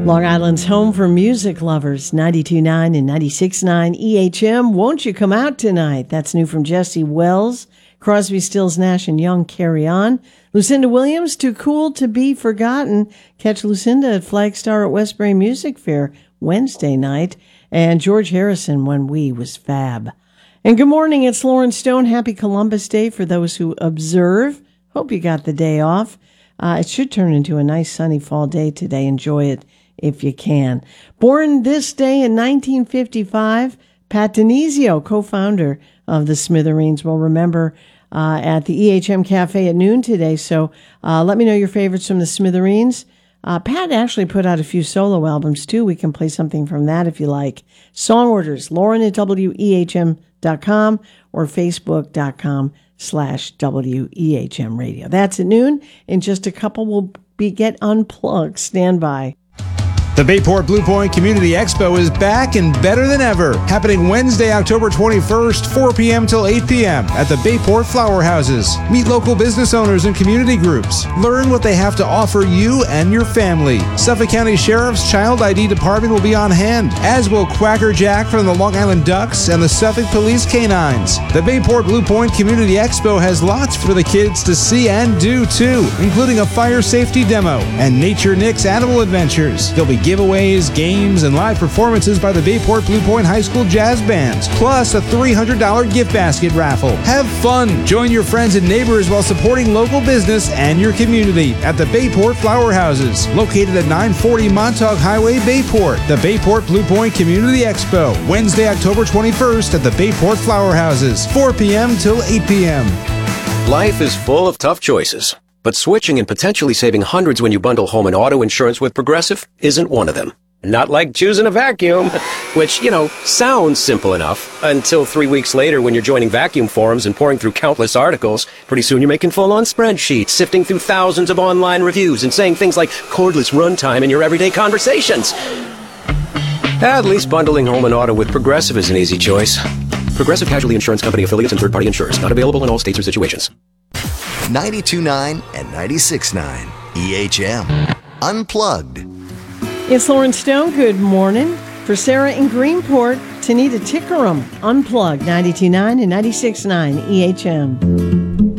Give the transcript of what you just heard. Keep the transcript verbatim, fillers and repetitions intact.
Long Island's home for music lovers, ninety-two point nine and ninety-six point nine E H M. Won't You Come Out Tonight? That's new from Jesse Wells. Crosby, Stills, Nash and Young, Carry On. Lucinda Williams, Too Cool to Be Forgotten. Catch Lucinda at Flagstar at Westbury Music Fair Wednesday night. And George Harrison, When We Was Fab. And good morning, it's Lauren Stone. Happy Columbus Day for those who observe. Hope you got the day off. Uh, it should turn into a nice sunny fall day today. Enjoy it if you can. Born this day in nineteen fifty-five, Pat Denizio, co-founder of the Smithereens, will remember uh, at the E H M Cafe at noon today. So uh, let me know your favorites from the Smithereens. Uh, Pat actually put out a few solo albums, too. We can play something from that if you like. Song orders, Lauren at W E H M dot com or Facebook.com slash W E H M radio. That's at noon. In just a couple, we'll be Get Unplugged. Stand by. The Bayport Blue Point Community Expo is back and better than ever. Happening Wednesday, October twenty-first, four p.m. till eight p.m. at the Bayport Flower Houses. Meet local business owners and community groups. Learn what they have to offer you and your family. Suffolk County Sheriff's Child I D Department will be on hand, as will Quacker Jack from the Long Island Ducks and the Suffolk Police Canines. The Bayport Blue Point Community Expo has lots for the kids to see and do, too, including a fire safety demo and Nature Nick's Animal Adventures. There'll be giveaways, games, and live performances by the Bayport Blue Point High School Jazz Bands, plus a three hundred dollars gift basket raffle. Have fun! Join your friends and neighbors while supporting local business and your community at the Bayport Flower Houses, located at nine forty Montauk Highway, Bayport. The Bayport Blue Point Community Expo, Wednesday, October twenty-first at the Bayport Flower Houses, four p.m. till eight p.m. Life is full of tough choices. But switching and potentially saving hundreds when you bundle home and auto insurance with Progressive isn't one of them. Not like choosing a vacuum, which, you know, sounds simple enough until three weeks later when you're joining vacuum forums and pouring through countless articles. Pretty soon you're making full-on spreadsheets, sifting through thousands of online reviews and saying things like cordless runtime in your everyday conversations. At least bundling home and auto with Progressive is an easy choice. Progressive Casualty Insurance Company affiliates and third-party insurers. Not available in all states or situations. ninety-two point nine and ninety-six point nine E H M. Unplugged. It's Lauren Stone. Good morning. For Sarah in Greenport, Tanita Tickerum. Unplugged, ninety-two point nine and ninety-six point nine E H M.